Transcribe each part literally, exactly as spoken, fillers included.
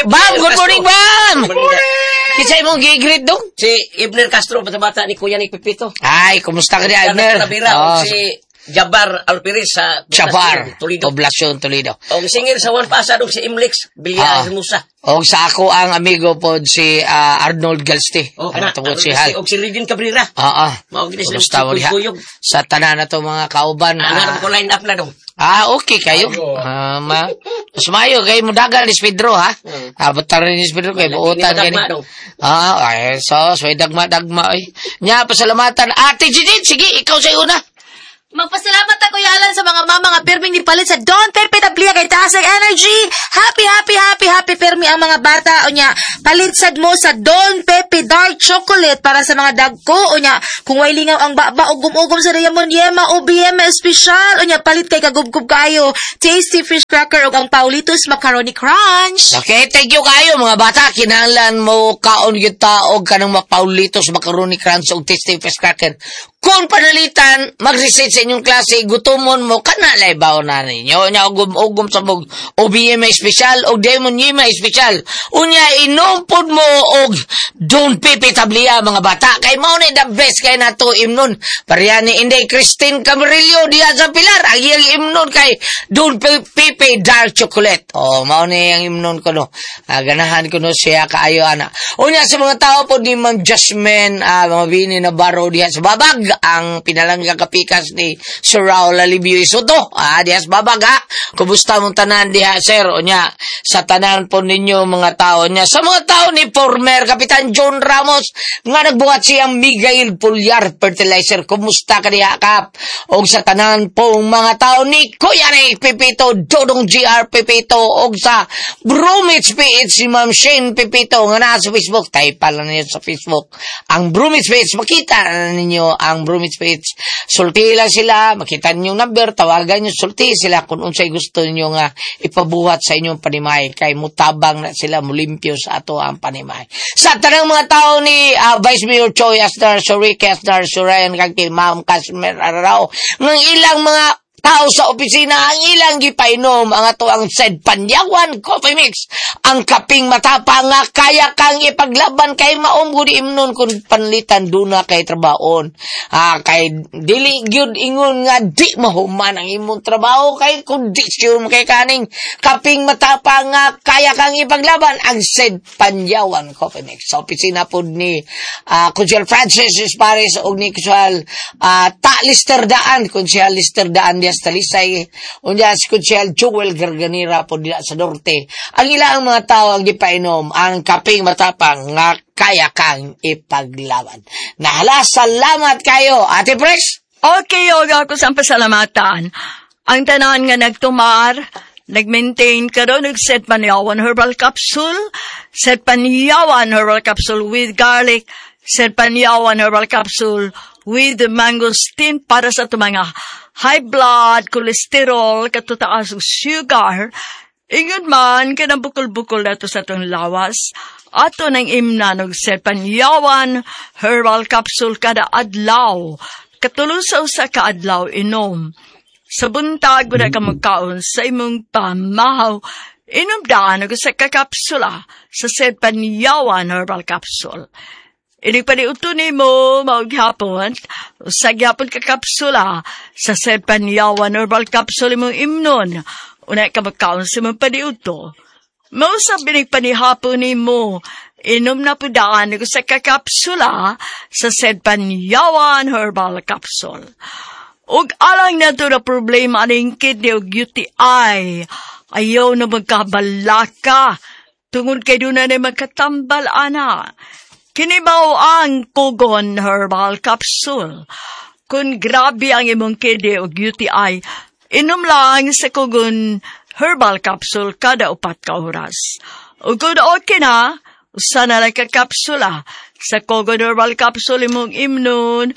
Bam, good morning, Bam! Good morning! Kisay mong gigrit dong? Si Ibner Castro, bata-bata ni Kuya ni Pipito. Ay, kumusta ka niya, Ibner? Oh. Si Jabar Alpiris sa Jabar, Toledo. Poblacion, Toledo. O, singir sa Juan Pasa dong si Imlex, Bilya uh, Musa. O, sa ako ang amigo po si uh, Arnold Galste. O, ano to po si Hal? O, si Lidin Cabrera. Oo. Kumusta mo diha? Sa tanan na to mga kauban. Ano uh, ko line up na dong? Ah, okay kayo. Ah, uh, ma. Sumayo kay mo dagal ni Pedro ha. Hmm. Ah, butar ni Pedro kay buotan gani. Ah, ay so, so dagma dagma ay. Nya pasalamatan Ate Jidit, sige ikaw sa una. Magpasalamat ako yalan sa mga mama nga pirming ni palit sa Don Pepe Tablia kay taas ang energy. Happy, happy, happy, happy pirmi ang mga bata. O nya, palit sad mo sa Don Pepe Dark Chocolate para sa mga dagko. O nya, kung way lingaw ang baba, ugom-ugom sa Diamond Yema o B M Special. O nya, palit kay kagubgub kayo. Tasty Fish Cracker o ang Paulitos Macaroni Crunch. Okay, thank you kayo mga bata. Kinahanglan mo kaon kita og kanang Paulitos Macaroni Crunch o Tasty Fish Cracker. Kung panalitan, mag-reset sa inyong klase, gutumon mo, kanalay baon na ninyo. Unya, ugom-ugom sa mong O B M A Special, o Demon Yema Special. Unya, inumpod mo, og Don Pepe Tablia, mga bata. Kay mo ni the best kay nato imnon. Pariyan ni Inday Christine Camarillo, diya sa Pilar. Ang iyang imnon kay Don Pepe Dark Chocolate. O, mao ni ang imnon ko, no. Ah, ganahan ko, no, siya kaayo, ana. Unya, sa mga tao po ni Ma'am Jasmine, ah, mga bini na baro diya sa babag, ang pinalangga kapikas ni Sir Raul Alibio Isoto. Ah, dias babag ha. Kumusta mong tanan diha, sir? O niya, sa tanan po ninyo mga tao niya. Sa mga tao ni former Kapitan John Ramos, nga nagbuhat siyang Miguel Pulgar Fertilizer. Kumusta ka diha, Kap? O sa tanan po mga tao ni Kuya ni Pipito, Dodong G R Pipito, o sa Bromits P H si Ma'am Shane Pipito, nga na sa Facebook. Taypa lang niyo sa Facebook. Ang Bromits P H, makita na ninyo ang Bromits P H. Sulti lang sila, makita niyo yung number, tawagan niyo, sulti sila kung unsay gusto niyo nga ipabuhat sa inyong panimay. Kay mutabang na sila, mulimpyo sa ato ang panimay. Sa tanang mga tao ni uh, Vice Mayor Choi Asnar, Soriki Asnar, Surayan, kagkil Ma'am Kashmir Ararao, ng ilang mga tao sa opisina ang ilang gipainom ang ato ang said Panyawan Coffee Mix, ang kaping matapang nga kaya kang ipaglaban kay maom gud imnon kung panlitan duna kay trabaon. Ah, kay dili gyud ingon nga di mahuman ang imong trabaho kay kondisyon kay kaning kaping matapang nga kaya kang ipaglaban ang said Panyawan Coffee Mix. Sa opisina pod ni uh, Kunsel Francis Paris og ni Kunsel uh, Ta Lister Daan, Kunsel Lister Daan Talisay, unya si Kunsel Joel Garganira po dila sa Norte. Ang ilang mga tao ang gipainom ang kaping matapang nga kaya kang ipaglaban. Nahala, salamat kayo, Ate Pres. Okay, yoga ko sa pasalamatan. Ang tanan nga nagtumar, nag-maintain ka doon, nag-set Panyawan Herbal Capsule, set Panyawan Herbal Capsule with garlic, set Panyawan Herbal Capsule with mangosteen para sa mga high blood, cholesterol, katutaas o sugar. Ingon man, kanabukol-bukol na ito sa itong lawas. Ato ng imnanog set Panyawan Herbal Capsule kada adlaw. Katulusaw sa kaadlaw inom. Sa buntag, wala ka magkaon sa imong pamahaw. Inom daan ako sa kakapsula sa set Panyawan Herbal Capsule. Inig paniuto ni mo, maughapon, sa gyapon ka kapsula, sa set Panyawan Herbal Capsule mong imnon, unay ka magkaon sa mong paniuto. Mausap binig panihapon ni mo, inom na pudaan ko sa kakapsula, sa set Panyawan Herbal Capsule. Ug alang na ito na problema aning kidney o U T I, ayaw na magkabalaka, tungod kayo na na magkatambal, ana. Kinibaw ang Kugon Herbal Capsule. Kung grabe ang imong kidney o U T I, inom lang sa Kugon Herbal Capsule kada upat ka oras. O kung okay na, usa na lang kakapsula sa Kugon Herbal Capsule imong imnon,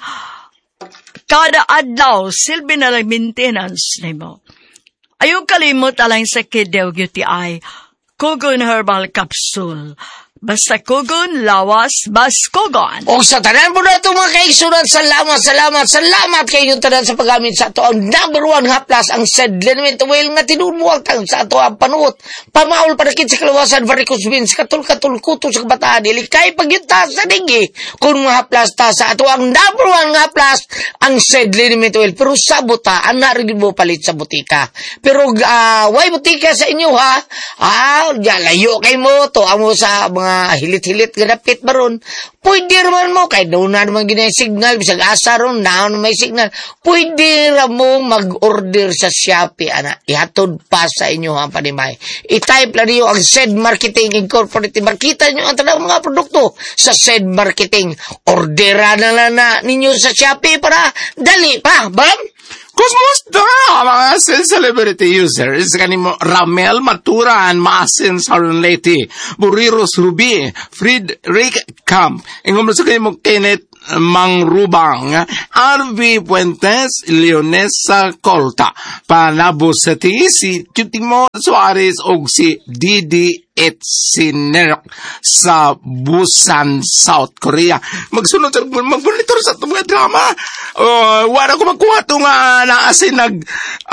kada adlaw, silbi na lang maintenance na mo. Ayaw kalimot alang sa kidney o U T I, Kugon Herbal Capsule. Basta kugon, lawas, baskogon. O sa tanan po na ito mga kaigsunan, salamat, salamat, salamat kayo yung tanan sa paggamit sa ato. Ang number one haplas, ang said liniment oil nga tinunmuag tang sa ato ang panuot. Pamaol panakit sa kalawasan, varicose veins, katul-katul kuto sa kabataan, ilikay pagyunta sa digi. Kung mga haplas ta sa ato, ang number one haplas, ang said liniment oil. Pero sabot ha, ang narigid mo palit sa butika. Pero uh, why butika sa inyo ha? Ah, layo kay mo, to amo sa mga hilit-hilit ganapit baron. Pwede naman mo, kahit doon na naman ginay signal, bisag asa ron, naon may signal. Pwede na mo mag-order sa Shopee, ana. Ihatod pa sa inyo ang panimay. I-type lang niyo ang S E D Marketing Incorporated. Makita nyo ang tanang mga produkto sa S E D Marketing. Ordera na lang na ninyo sa Shopee para dali pa, bam? Kumusta mga celebrity users? Kanimo Ramel Maturan, Masin Sarunleti, Buriros Ruby, Friedrich Camp, ingom sa kanimo Kenneth Mangrubang, R V Puentes, Leonesa Colta, Panabo Sati, si Chutimor Suarez o si Didi Etsinerok sa Busan, South Korea. Magsunod sa mag-monitor sa itong mga drama. Uh, wala ko magkuha itong uh, naasin nag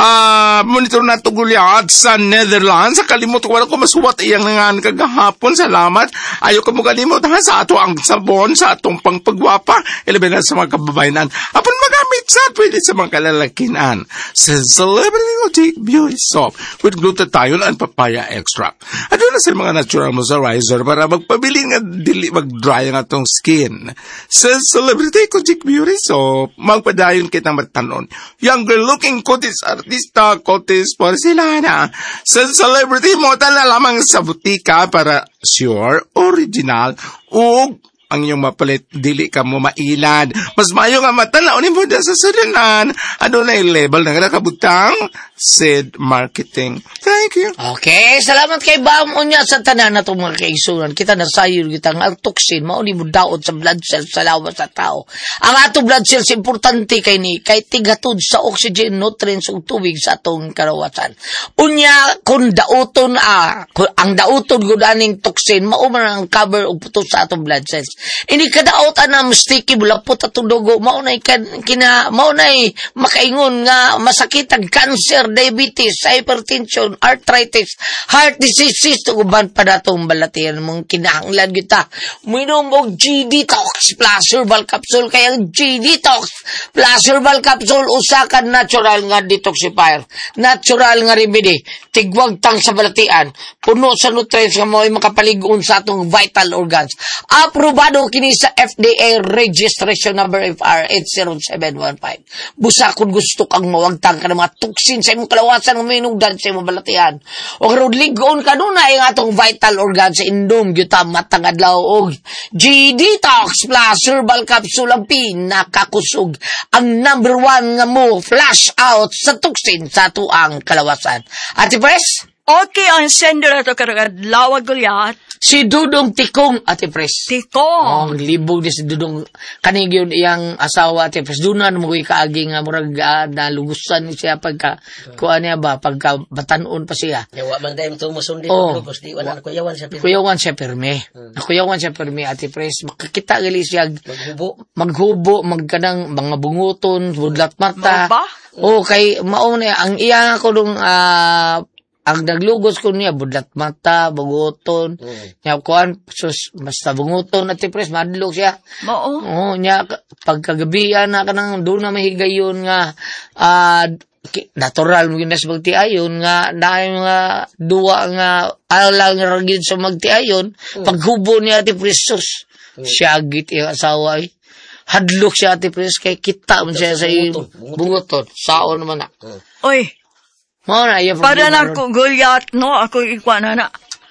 uh, monitor na tugulyat sa Netherlands. Sa kalimot, wala ko masuwat iyang nangan kagahapon. Salamat. Ayaw ko mo kalimot ha, sa ato ang sabon, sa atong pangpagwapa. Ilabi na sa mga kababayanan. Apon magamit sa pwede sa mga kalalakinan. Sa Celebrity Boutique Beauty Soap with glutathione and papaya extract. Ano na sa mga natural moisturizer para magpabili nga dili mag-dry nga tong skin. Sa Celebrity Boutique Beauty Soap, magpadayon kitang magtanon. Younger looking kutis artista, kutis porcelana. Sa Celebrity mo tala lamang sa butika para sure, original, ug ang iyong mapalit, dili ka mo mailad. Mas mayo nga matanaw ni mo sa salinan. Ano na yung label na nakabutang? S E D Marketing. Thank you. Okay, salamat kay Bam. Unya sa tanan na itong mga kaigsunan. Kita nasayon kita ang toxin. Mauni mo daot sa blood cells sa lawas sa tao. Ang atong blood cells, importante kay ni, kay tigatod sa oxygen, nutrients, ug tubig sa atong karawasan. Unya, kung daoton, ah, kung, ang daoton gudaning toxin, mauman ang cover og puto sa atong blood cells. Ini kadaot ana mustiki bulapot atong dugo, maunay kina maunay makaingon nga masakit ang cancer, diabetes, hypertension, arthritis, heart diseases ug uban pa datong balatian mong kinahanglan kita minom og G Detox plus herbal capsule. Kay ang G Detox plus herbal capsule usa ka natural nga detoxifier, natural nga remedy, tigwag tang sa balatian, puno sa nutrients nga mo'y makapalig-on sa atong vital organs. Aprobado kini sa F D A registration number F R eight zero seven one five. Busa kung gusto kang mawagtang ka ng mga toxin sa imong kalawasan ng minugdan sa imong balatian. O karon ligon ka nun na yung atong vital organs sa indom, gyutam matang adlaw og G Detox plus herbal capsule ang pinakakusog, ang number one nga mo flash out sa toxin sa tuang kalawasan. Ate Pres? Okay, ang sender na ito karagad lawag gulyat. Si Dudong Tikong, Ate Pres. Tikong. Oh, libog ni si Dudong. Kanig yun iyang asawa, Ate Pres. Doon na mo kaagi nga murag uh, nalugusan siya pagka, kuha niya ba, pagka batanon pa siya. Yawa man dahil ito musundi. Oh. Di wala na kuyawan siya pirmi. Kuyawan siya pirmi. Hmm. Kuyawan siya pirmi, Ate Pres. Makakita gali siya. Maghubo. Maghubo, magkanang mga bunguton, budlat mata. Maba? O, kay mauna, ang iyang ako nung, ah, uh, ang naglugos ko niya, budlat mata, buguton, mm. niya kuhan, sus, basta bunguton at tipres, madlog siya. Oo. Oo, niya, pagkagabihan na ka nang doon na mahigayon nga, ah, uh, natural mo yun na sa magtiayon, nga, dahil nga, duwa nga, alang nga ragin sa magtiayon, mm. paghubo niya at tipres, sus, mm. siya agit yung asawa eh. Hadlok siya at tipres, kay kita mo siya sa bunguton, bunguton, saon naman na. Mm. Oy, Oh, na, para na ko gulyat, no? Ako ikwa na na.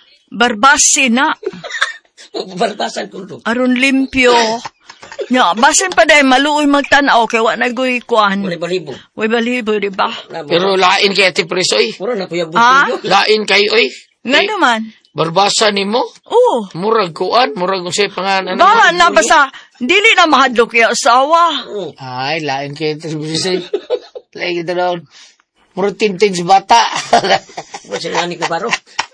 Barbasi na. Barbasan ko ito. Aron limpyo. Nya, basin pa dahil maluoy magtanaw kaya wala naguyikuan. Wala balibo. Wala balibo, di ba? Pero lain kay Ate Pres, oy. Puro na kuya Ah? buto. Lain kayo, oy. Nga naman. Barbasa ni mo? Oo. Murag kuan, murag kung siya pangalan. Ba, na basta, dili na mahadlok yung asawa. Oo. Ay, lain kay Ate Pres, oy. Lain kita doon. Murag tintin sa bata. Wala sila ni kabaro.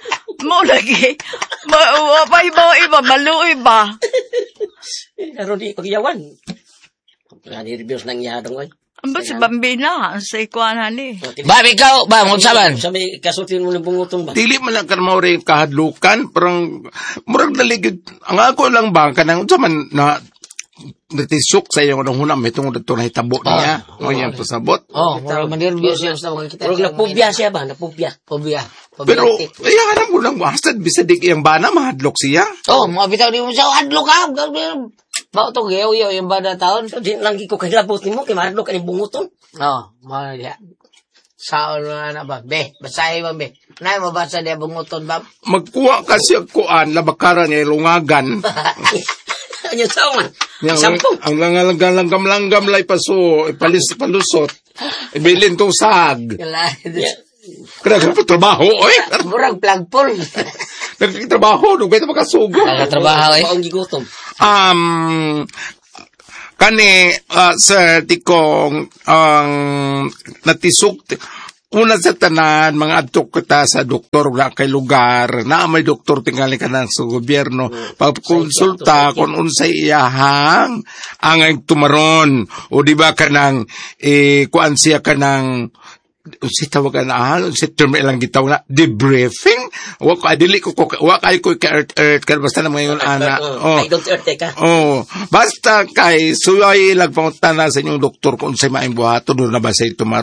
mo lagi. Ma, wapay mo iba, maluoy ba? Pero di pagyawan. Nga ni-reviews ng iyadong ay. Amba si Bambina, sa ikuanan ni. Ba, ikaw, ba, magsaban? Sa may kasutin mo ng bunguton ba? Dili man lang ka mo rin kahadlukan, parang murag naligid. Ang ako lang ba, kanang sa man na natisok sa iyo ng hunam, itong ito na hitabo niya. O yan po sabot. Oh, mura man-nervyos siya sa mga kita. Pero napubya siya ba? Napubya. Pobya. Pero, ay, alam ko lang, bastad, bisadig iyang bana, mahadlok siya. Oh, mga bitaw di mo siya, hadlo ka. Ba, ito, gayaw-yaw yung bada taon. So, di lang ko kahilabot ni mo, kay maradlo ka ni bunguton. Oh, mga diya. Saon na na ba? Be, basahin ba, be? Nay, mabasa niya bunguton, ba? Magkuha kasi ang kuan, labakaran niya, lungagan. Ano sa man? Yang, Sampung. ang langgam-langgam lay paso, ipalis, palusot. Ibilin tong sag. Kaya ka pa trabaho, oy. Murag plagpol. Nagtrabaho, nung kayo makasugo. Nagatrabaho, eh. Paong gigutom. Um, kani, uh, sir, tikong, ang natisok, una sa tanan, mga adtok kita sa doktor, wala kay lugar, na may doktor tingali ka na sa gobyerno, pagkonsulta kung unsay iyahang, ang ang tumaron, o di ba ka nang, eh, kuan siya ka nang, si tawagan na, si term ilang gitaw na, debriefing, wak adili ko, wak ay ko ka earth, earth, kaya basta na ngayon, ana, oh, Ay, don't earth ka. oh, basta kay, suway lang pangutana sa inyong doktor kung unsay maing buhaton, doon na ba sa tumaron,